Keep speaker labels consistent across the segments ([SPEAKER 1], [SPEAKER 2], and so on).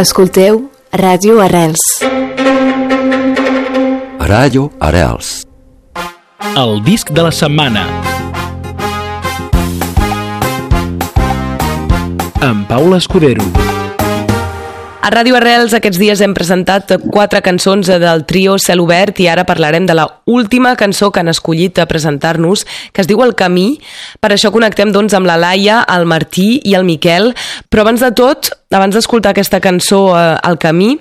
[SPEAKER 1] Escolteu Ràdio Arrels.
[SPEAKER 2] Ràdio Arrels.
[SPEAKER 3] El disc de la setmana. Amb Paula Escudero.
[SPEAKER 4] A Ràdio Arrels aquests dies hem presentat 4 cançons del trio Cel Obert i ara parlarem de la última cançó que han escollit a presentar-nos, que es diu El Camí. Per això connectem doncs amb la Laia, el Martí i el Miquel. Però abans de tot, abans d'escoltar aquesta cançó El Camí,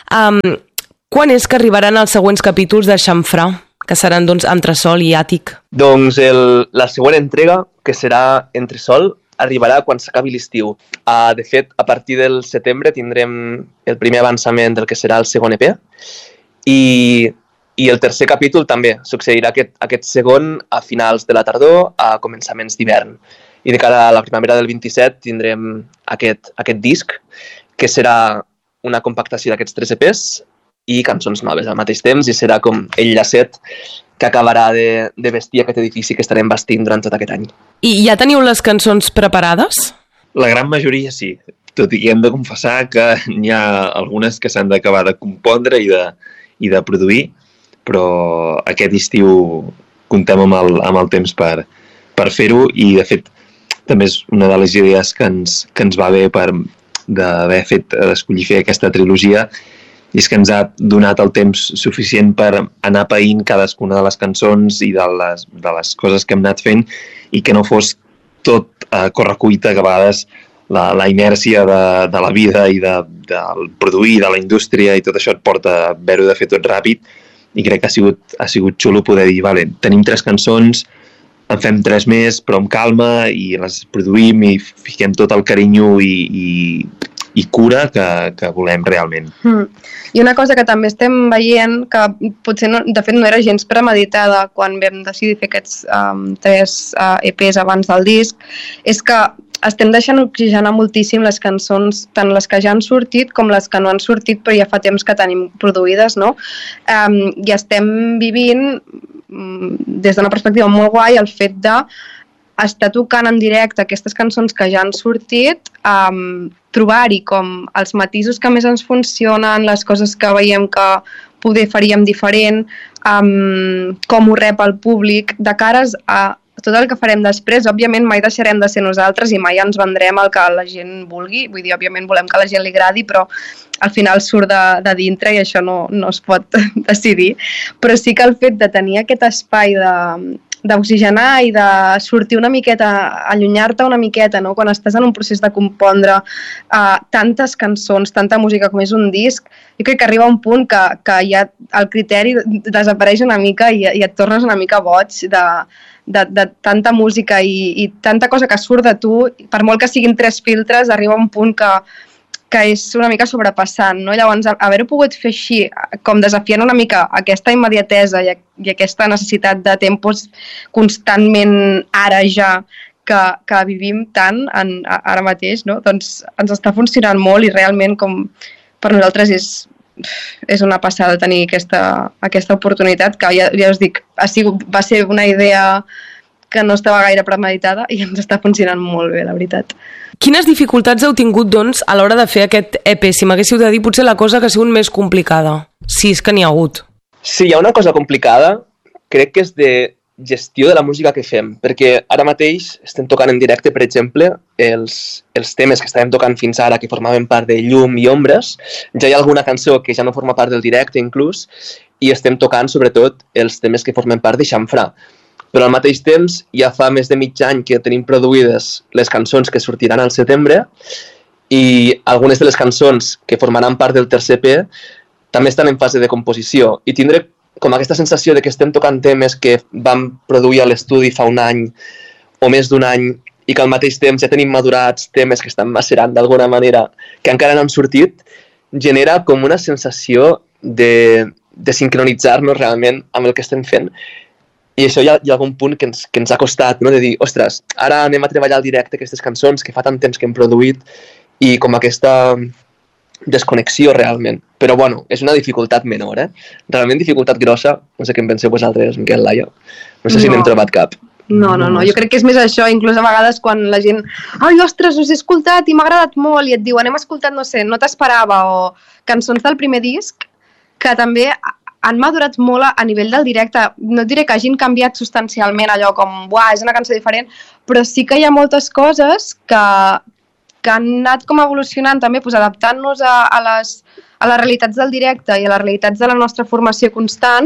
[SPEAKER 4] quan és que arribaran els següents capítols de Xamfrà, que seran doncs Entresol i Àtic?
[SPEAKER 5] Doncs la següent entrega, que serà Entresol, arribarà quan s'acabi l'estiu. De fet, a partir del setembre tindrem el primer avançament del que serà el segon EP i el tercer capítol també. Succeirà aquest segon a finals de la tardor, a començaments d'hivern. I de cara a la primavera del 27 tindrem aquest disc, que serà una compactació d'aquests 3 EPs i cançons noves al mateix temps, i serà com el llacet que acabarà de vestir aquest edifici que estarem vestint durant tot aquest any.
[SPEAKER 4] I ja teniu les cançons preparades?
[SPEAKER 6] La gran majoria sí, tot i que hem de confessar que n'hi ha algunes que s'han d'acabar de compondre i de produir, però aquest estiu comptem amb el temps per fer-ho, i de fet també és una de les idees que ens va bé d'escollir fer aquesta trilogia, i és que ens ha donat el temps suficient per anar païnt cadascuna de les cançons i de les coses que hem anat fent, i que no fos tot correcuita, que a vegades la inèrcia de la vida i del produir, de la indústria i tot això et porta a haver-ho de fer tot ràpid, i crec que ha sigut xulo poder dir, vale, tenim 3 cançons, en fem 3 més, però amb calma, i les produïm i fiquem tot el carinyo i cura que volem realment.
[SPEAKER 7] I una cosa que també estem veient, que potser de fet no era gens premeditada quan vam decidir fer aquests 3 EPs abans del disc, és que estem deixant oxigenar moltíssim les cançons, tant les que ja han sortit com les que no han sortit però ja fa temps que tenim produïdes, no? I estem vivint des d'una perspectiva molt guai el fet de estar tocant en directe aquestes cançons que ja han sortit, trobar-hi com els matisos que més ens funcionen, les coses que veiem que poder faríem diferent, com ho rep el públic, de cares a tot el que farem després. Òbviament mai deixarem de ser nosaltres i mai ens vendrem el que la gent vulgui, vull dir, òbviament volem que a la gent li agradi, però al final surt de dintre i això no es pot decidir. Però sí que el fet de tenir aquest espai d'oxigenar i de sortir una miqueta, allunyar-te una miqueta, no? Quan estàs en un procés de compondre tantes cançons, tanta música com és un disc, jo crec que arriba un punt que ja el criteri desapareix una mica i et tornes una mica boig de tanta música i tanta cosa que surt de tu. Per molt que siguin 3 filtres, arriba un punt que és una mica sobrepassant, no? Llavors, haver-ho pogut fer així, com desafiant una mica aquesta immediatesa i aquesta necessitat de tempos constantment ara ja que vivim tant ara mateix, no? Doncs ens està funcionant molt i realment com per nosaltres és una passada tenir aquesta oportunitat, que ja us dic, va ser una idea que no estava gaire premeditada i ens està funcionant molt bé, la veritat.
[SPEAKER 4] Quines dificultats heu tingut, doncs, a l'hora de fer aquest EP? Si m'haguéssiu de dir, potser la cosa que ha sigut més complicada, si és que n'hi ha hagut.
[SPEAKER 5] Sí, hi ha una cosa complicada, crec que és de gestió de la música que fem, perquè ara mateix estem tocant en directe, per exemple, els temes que estàvem tocant fins ara, que formaven part de Llum i Ombres. Ja hi ha alguna cançó que ja no forma part del directe, inclús, i estem tocant, sobretot, els temes que formen part de Xamfrà. Però al mateix temps ja fa més de mig any que tenim produïdes les cançons que sortiran al setembre, i algunes de les cançons que formaran part del tercer EP també estan en fase de composició, i tindré com aquesta sensació de que estem tocant temes que vam produir a l'estudi fa un any o més d'un any, i que al mateix temps ja tenim madurats temes que estan macerant d'alguna manera, que encara no han sortit, genera com una sensació de sincronitzar-nos realment amb el que estem fent. I això hi ha algun punt que ens ha costat, no? De dir, ostres, ara anem a treballar al directe aquestes cançons que fa tant temps que hem produït, i com aquesta desconnexió realment. Però bueno, és una dificultat menor, Realment dificultat grossa, no sé què en penseu vosaltres, Miquel, Laia. No sé si n'hem trobat cap.
[SPEAKER 7] No. Jo crec que és més això, inclús a vegades quan la gent ai, ostres, us he escoltat i m'ha agradat molt i et diuen hem escoltat, no sé, no t'esperava o cançons del primer disc que també han madurat molt a nivell del directe. No diré que hagin canviat substancialment allò com, buah, és una cançó diferent, però sí que hi ha moltes coses que han anat com evolucionant també, doncs, adaptant-nos a les realitats del directe i a les realitats de la nostra formació constant,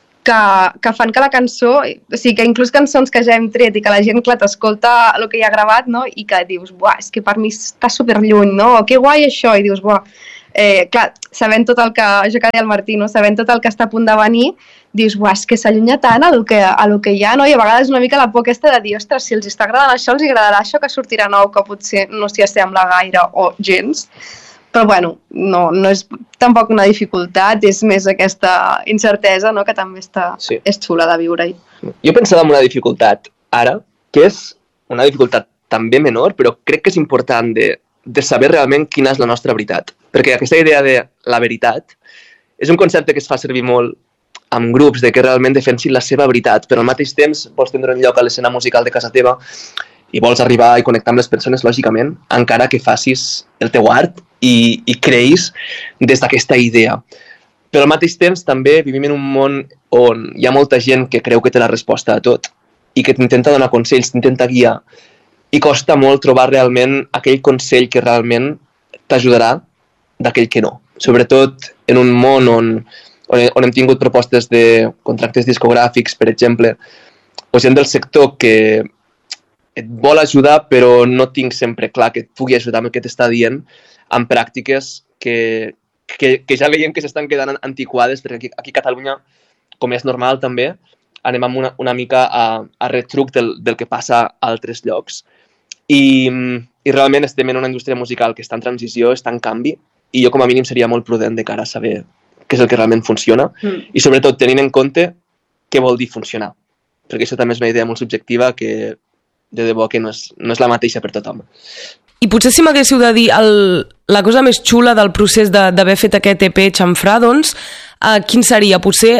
[SPEAKER 7] que fan que la cançó, o sigui, que inclús cançons que ja hem tret i que la gent, clar, t'escolta el que hi ha gravat, no? I que dius, buah, és que per mi està superlluny, no? O que guai això, i dius, buah, clar, sabent tot el que, jo que deia el Martí, no? Sabent tot el que està a punt de venir, dius, buah, és que s'allunya tant a lo que hi ha, no? I a vegades una mica la por aquesta de dir, ostres, si els està agradant això, els agradarà això que sortirà nou, que potser no s'hi assembla gaire o gens. Però bueno, no és tampoc una dificultat, és més aquesta incertesa, no? Que també és xula de viure-hi.
[SPEAKER 5] Jo pensava en una dificultat ara, que és una dificultat també menor, però crec que és important de saber realment quina és la nostra veritat. Perquè aquesta idea de la veritat és un concepte que es fa servir molt amb grups, de que realment defensin la seva veritat, però al mateix temps vols tindre un lloc a l'escena musical de casa teva i vols arribar i connectar amb les persones, lògicament, encara que facis el teu art i creïs des d'aquesta idea. Però al mateix temps també vivim en un món on hi ha molta gent que creu que té la resposta a tot i que t'intenta donar consells, t'intenta guiar, i costa molt trobar realment aquell consell que realment t'ajudarà d'aquell que no. Sobretot en un món on hem tingut propostes de contractes discogràfics, per exemple, o gent del sector que et vol ajudar però no tinc sempre clar que et pugui ajudar amb el que t'està dient, amb pràctiques que ja veiem que s'estan quedant antiquades, perquè aquí a Catalunya, com és normal també, anem amb una mica a retruc del que passa a altres llocs. I realment estem en una indústria musical que està en transició, està en canvi, i jo com a mínim seria molt prudent de cara a saber què és el que realment funciona, i sobretot tenint en compte què vol dir funcionar, perquè això també és una idea molt subjectiva que de debò que no és la mateixa per tothom.
[SPEAKER 4] I potser si m'haguéssiu de dir la cosa més xula del procés d'haver fet aquest EP Xamfrà, doncs, quin seria? Potser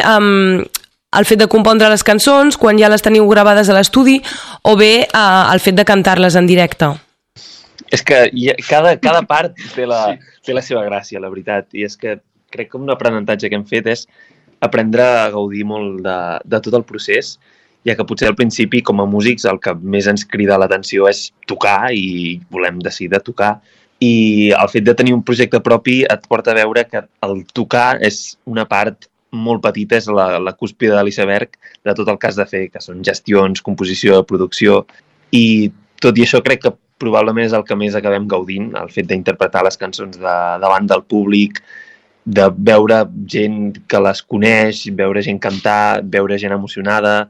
[SPEAKER 4] el fet de compondre les cançons quan ja les teniu gravades a l'estudi o bé el fet de cantar-les en directe?
[SPEAKER 6] És que cada part té la seva gràcia, la veritat, i és que crec que un aprenentatge que hem fet és aprendre a gaudir molt de tot el procés, ja que potser al principi, com a músics, el que més ens crida l'atenció és tocar i volem decidir tocar. I el fet de tenir un projecte propi et porta a veure que el tocar és una part molt petita, és la cúspide de l'iceberg de tot el que has de fer, que són gestions, composició, producció. I tot i això crec que probablement és el que més acabem gaudint, el fet d'interpretar les cançons davant del públic, de veure gent que les coneix, veure gent cantar, veure gent emocionada,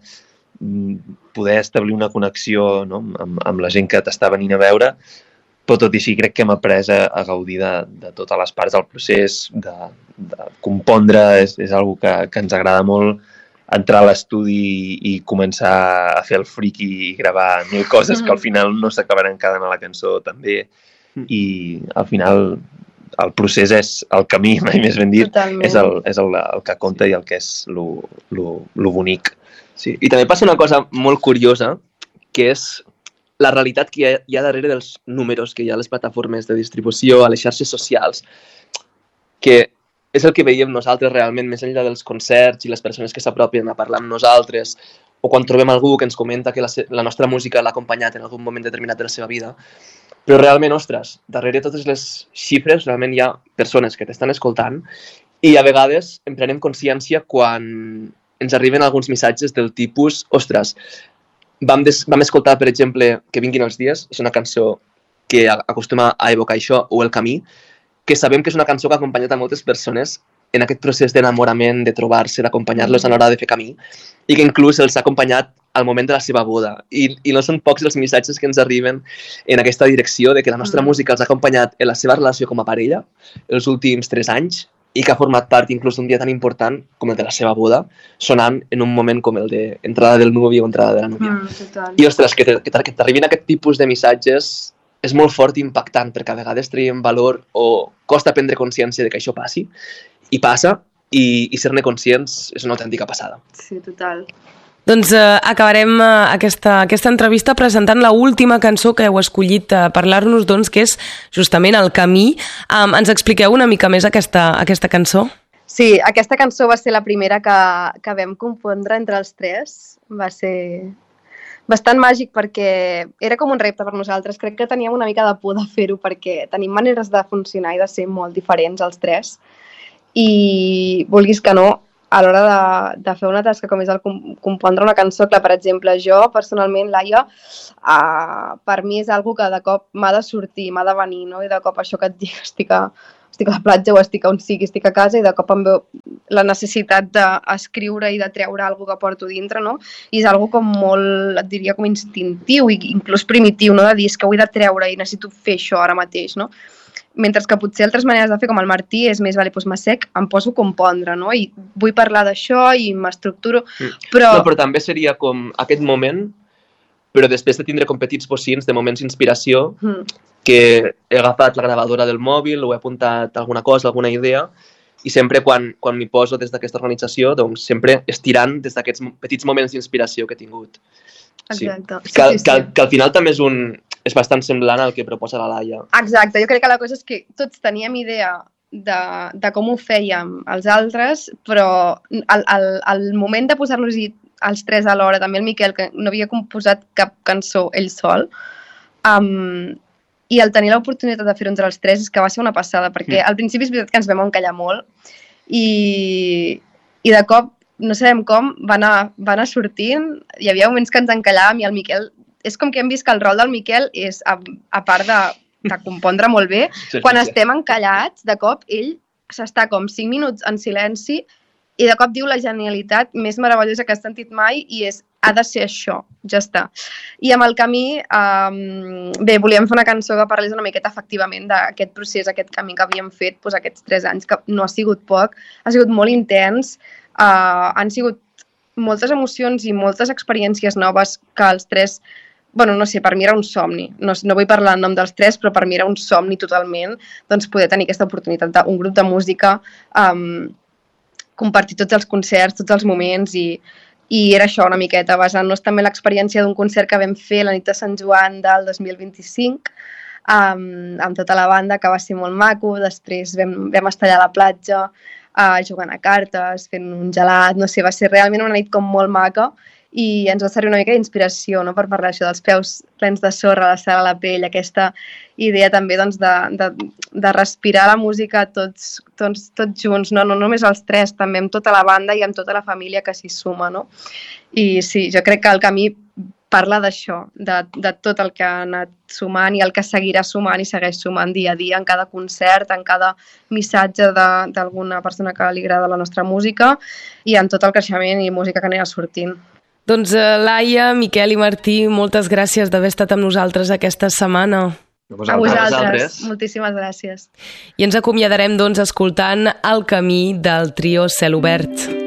[SPEAKER 6] poder establir una connexió, no? amb la gent que t'està venint a veure, però tot i així crec que hem après a gaudir de totes les parts del procés, de compondre, és algo que ens agrada molt, entrar a l'estudi i començar a fer el friki i gravar 1000 coses que al final no s'acabaran quedant a la cançó també, i al final el procés és el camí, mai més ben dit. Totalment. és el que compta i el que és lo bonic.
[SPEAKER 5] Sí, i també passa una cosa molt curiosa, que és la realitat que hi ha darrere dels números que hi ha a les plataformes de distribució, a les xarxes socials, que és el que veiem nosaltres realment, més enllà dels concerts i les persones que s'apropen a parlar amb nosaltres, o quan trobem algú que ens comenta que la nostra música l'ha acompanyat en algun moment determinat de la seva vida. Però realment, ostres, darrere totes les xifres realment hi ha persones que t'estan escoltant i a vegades en prenem consciència quan ens arriben alguns missatges del tipus, ostres, vam escoltar, per exemple, Que vinguin els dies, és una cançó que acostuma a evocar això, o El camí, que sabem que és una cançó que ha acompanyat a moltes persones en aquest procés d'enamorament, de trobar-se, d'acompanyar-los a l'hora de fer camí, i que inclús els ha acompanyat al moment de la seva boda. I no són pocs els missatges que ens arriben en aquesta direcció de que la nostra música els ha acompanyat en la seva relació com a parella els últims 3 anys i que ha format part inclús d'un dia tan important com el de la seva boda, sonant en un moment com el d'entrada del nuvi o entrada de la núvia. I, ostres, que t'arribin aquest tipus de missatges és molt fort i impactant, perquè a vegades traiem valor o costa prendre consciència de que això passi, i passa, i ser-ne conscients és una autèntica passada.
[SPEAKER 7] Sí, total.
[SPEAKER 4] Doncs acabarem aquesta entrevista presentant la última cançó que heu escollit a parlar-nos, doncs, que és justament El camí. Ens expliqueu una mica més aquesta cançó?
[SPEAKER 7] Sí, aquesta cançó va ser la primera que vam compondre entre els tres. Va ser bastant màgic perquè era com un repte per nosaltres. Crec que teníem una mica de por de fer-ho perquè tenim maneres de funcionar i de ser molt diferents els tres. I vulguis que no, a l'hora de fer una tasca com és el compondre una cançó, que per exemple jo personalment, Laia, per mi és algo que de cop m'ha de sortir, m'ha de venir, no? I de cop això que et dic, estic a la platja o estic on sigui, estic a casa i de cop em veu la necessitat d'escriure i de treure alguna que porto dintre, no? I és algo com molt, et diria, com instintiu i inclús primitiu, no? De dir, és que ho he de treure i necessito fer això ara mateix, no? Mentre que potser altres maneres de fer, com el Martí, és més, vale, doncs m'assec, em poso a compondre, no? I vull parlar d'això i m'estructuro, però...
[SPEAKER 5] No, però també seria com aquest moment, però després de tindre com petits bocins de moments d'inspiració, que he agafat la gravadora del mòbil, ho he apuntat alguna cosa, alguna idea, i sempre quan m'hi poso des d'aquesta organització, doncs sempre estirant des d'aquests petits moments d'inspiració que he tingut.
[SPEAKER 7] Exacte.
[SPEAKER 5] Sí. Que al final també és bastant semblant al que proposa la Laia.
[SPEAKER 7] Exacte, jo crec que la cosa és que tots teníem idea de com ho fèiem els altres, però al moment de posar-nos-hi els tres alhora, també el Miquel, que no havia composat cap cançó ell sol, i el tenir l'oportunitat de fer-ho entre els tres és que va ser una passada, perquè al principi és veritat que ens vam encallar molt i de cop, no sabem com, va anar sortint, hi havia moments que ens encallàvem i el Miquel, és com que hem vist que el rol del Miquel és, a part de compondre molt bé, quan estem encallats, de cop ell s'està com 5 minuts en silenci i de cop diu la genialitat més meravellosa que has sentit mai i és, ha de ser això, ja està. I amb El camí, bé, volíem fer una cançó que parlés una miqueta efectivament d'aquest procés, aquest camí que havíem fet aquests 3 anys, que no ha sigut poc, ha sigut molt intens, han sigut moltes emocions i moltes experiències noves que els tres, bueno, no sé, per mi era un somni, no vull parlar en nom dels tres, però per mi era un somni totalment, doncs poder tenir aquesta oportunitat d'un grup de música, compartir tots els concerts, tots els moments i era això una miqueta, basant-nos també en l'experiència d'un concert que vam fer la nit de Sant Joan del 2025 amb tota la banda, que va ser molt maco, després vam estar allà a la platja jugant a cartes, fent un gelat, no sé, va ser realment una nit com molt maca i ens va servir una mica d'inspiració, no?, per parlar això dels peus plens de sorra, de sal a la pell, aquesta idea també doncs, de respirar la música tots junts, no només els tres, també amb tota la banda i amb tota la família que s'hi suma, no? I sí, jo crec que El camí parla d'això, de tot el que ha anat sumant i el que seguirà sumant i segueix sumant dia a dia en cada concert, en cada missatge d'alguna persona que li agrada la nostra música i en tot el creixement i música que anirà sortint.
[SPEAKER 4] Doncs Laia, Miquel i Martí, moltes gràcies d'haver estat amb nosaltres aquesta setmana.
[SPEAKER 7] A vosaltres. Moltíssimes gràcies.
[SPEAKER 4] I ens acomiadarem doncs escoltant El camí del trio Cel Obert.